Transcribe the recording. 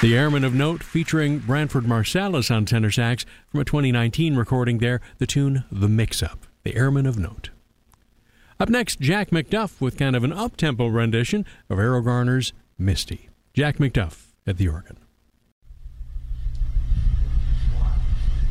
The Airmen of Note, featuring Branford Marsalis on tenor sax from a 2019 recording there, the tune The Mix-Up, The Airmen of Note. Up next, Jack McDuff with kind of an up-tempo rendition of Errol Garner's Misty. Jack McDuff at the organ.